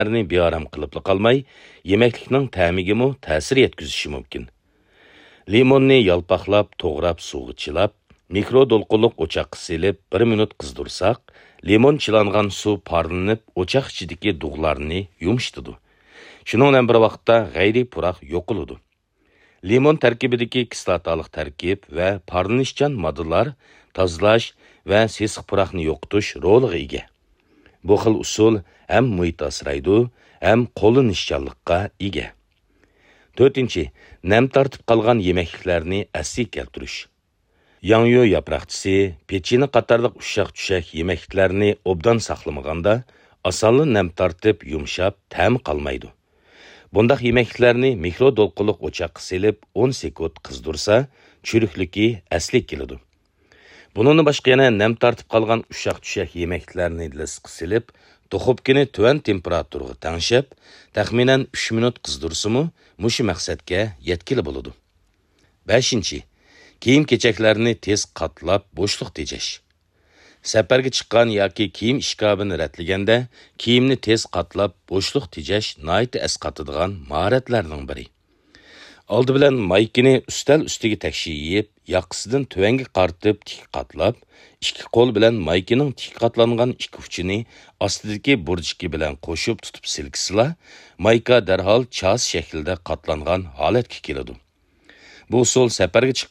bearam qilib qolmay, yemeklikning ta'migimi ta'sir yetkizishi mumkin. Limonni yalpaqlab, to'g'rab, suvga chilab, mikrodolqinliq o'choqqa silib 1 minut qizdirsak, limon chilangan suv parlanib, o'choq ichidagi dug'larni yumshatadi. Shuning bilan bir vaqtda g'ayri puroq yo'qoladi. Limon tarkibidagi kislotalik tarkib va parlanishchan moddalar tozalash va sesiq puroqni yo'qotish roliga ega. Bu xil usul ham muhit asraydi, ham qo'llanishchanlikqa ega. 4. Nem tartib qolgan yemekliklarni asli keltirish. Yangyo yaproqchisi, pechini qatorliq ushaq-tushaq yemekliklarni obdan saqlamaganda, osonli nem tartib yumshab, ta'mi qolmaydi. Bundaq yemekliklarni mikrodolqinliq o'choqqa silib 10 sekund qizdirsa, churikligi asli keladi. Bunun boshqa yana nem tartib qolgan ushaq-tushaq yemekliklarni iliqqa silib, to'xubkini tuvan temperaturaga tangshab, taxminan 3 minut qizdirsimi, mushu maqsadga yetkili bo'ladi. 5. Kiyim-kechaklarni tez qatlab bo'shliq tejash. Safarga chiqqan yoki kiyim ishkabini ratlaganda, kiyimni tez qatlab bo'shliq tejash nihoyat asqatadigan mahoratlarning biri. Oldi bilan maykini ustal ustiga takshiyib, yoqasidan tuvanga qartib tik qatlab, ikki qo'l bilan maykining tik qatlangan ikki uchini ostidagi burjiki bilan qo'shib tutib silkisila, mayka darhol chas shaklida qatlangan holatga keladi. Bu usul safarga